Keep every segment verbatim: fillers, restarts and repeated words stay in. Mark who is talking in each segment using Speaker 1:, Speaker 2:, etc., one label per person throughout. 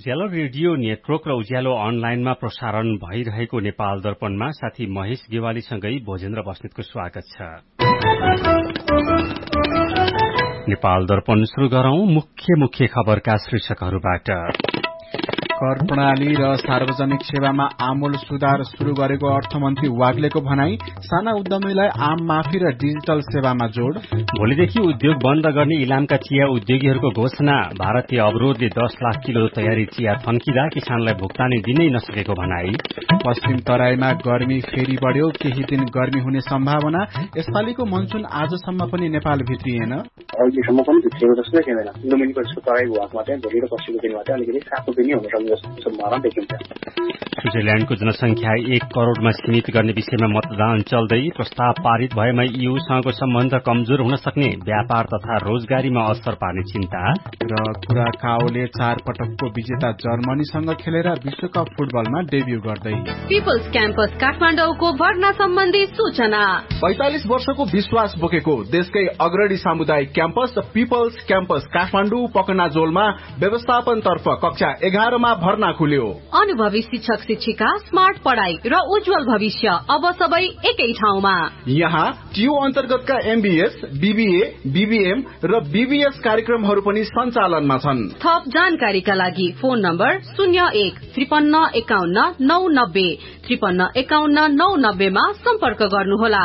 Speaker 1: उज्यालो radio network र उज्यालो अनलाइनमा प्रसारण भइरहेको नेपाल दर्पणमा साथी महेश गेवालीसँगै भोजेन्द्र बस्नेतको स्वागत छ। नेपाल दर्पण शुरू गरौं मुख्य मुख्य खबरका शीर्षकहरूबाट।
Speaker 2: कर प्रणाली र सार्वजनिक सेवामा आमूल सुधार शुरू गरेको अर्थमन्त्री वाग्लेको भनाई, साना उद्यमीलाई आम माफी र डिजिटल सेवामा जोड़।
Speaker 1: भोलिदेखि उद्योग बन्द गर्ने इलामका चिया उद्योगीहरूको घोषणा, भारतीय अवरोधले दस लाख किलो तयारी चिया थन्किँदा किसानलाई भुक्तानी दिनै नसकेको भनाई।
Speaker 2: पश्चिम तराईमा गर्मी फेरि बढ्यो, केही दिन गर्मी हुने सम्भावना। यसपालिको मनसुन आजसम्म पनि नेपाल भित्रिएन।
Speaker 3: अहिलेसम्म पनि भित्रिएको जस्तो देखिँदैन। लुम्बिनीको जस्तो तराईको भागमा चाहिँ भोलि र पश्चिमको दिनमा चाहिँ अलिकति तातो पनि हुन सक्ने जस्तो सम्भावना देखिन्छ।
Speaker 1: स्विजरल्याण्डको जनसंख्या एक करोड़मा सीमित गर्ने विषयमा मतदान चल्दै, प्रस्ताव पारित भएमा ईयूसँगको सम्बन्ध कमजोर हुन सक्ने, व्यापार तथा रोजगारीमा असर पार्ने चिन्ता।
Speaker 2: र कुराकाओले चार पटकको विजेता जर्मनीसँग खेलेर विश्वकप फुटबलमा डेब्यू गर्दै।
Speaker 4: पिपल्स क्याम्पस काठमाडौँको भर्ना सम्बन्धी सूचना।
Speaker 2: पैंतालिस वर्षको विश्वास बोकेको देशकै अग्रणी सामुदायिक क्याम्पस पिपल्स क्याम्पस काठमाडौँ पकनाजोलमा व्यवस्थापन तर्फ कक्षा एघारमा भर्ना खुल्यो।
Speaker 4: अनुभवी शिक्षक शिक्षिका, स्मार्ट पढ़ाई र उज्जवल भविष्य अब सबै एकै ठाउँमा।
Speaker 2: यहाँ टियू अन्तर्गतका एमबीएस, बीबीए, बीबीएम र बीबीएस कार्यक्रमहरू पनि सञ्चालनमा छन्।
Speaker 4: थप जानकारीका लागि फोन नम्बर शून्य एक त्रिपन्न एकाउन्न नौ नब्बे त्रिपन्न एकाउन्न नौ नब्बेमा सम्पर्क गर्नुहोला।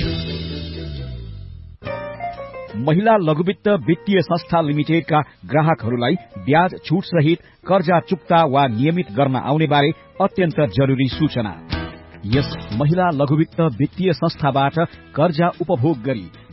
Speaker 5: महिला लघुवित्त वित्तीय संस्था लिमिटेडका ग्राहकहरूलाई ब्याज छुट सहित कर्जा चुक्ता वा नियमित गर्न आउने बारे अत्यन्त जरुरी सूचना। यस महिला लघुवित्त वित्तीय संस्थाबाट कर्जा उपभोग गरी